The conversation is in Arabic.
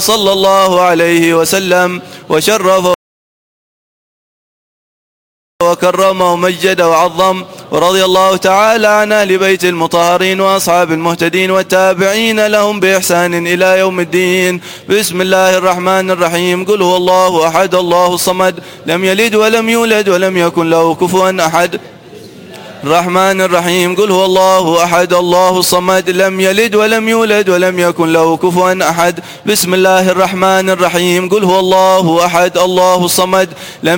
صلى الله عليه وسلم وشرف وكرم ومجد وعظم. ورضي الله تعالى عن أهل بيت المطهرين وأصحاب المهتدين والتابعين لهم بإحسان إلى يوم الدين. بسم الله الرحمن الرحيم. قل هو الله أحد الله الصمد لم يلد ولم يولد ولم يكن له كفوا أحد. الرحمن الرحيم. قل هو الله أحد الله الصمد لم يلد ولم يولد ولم يكن له كفوا أحد. بسم الله الرحمن الرحيم. قل هو الله أحد الله الصمد لم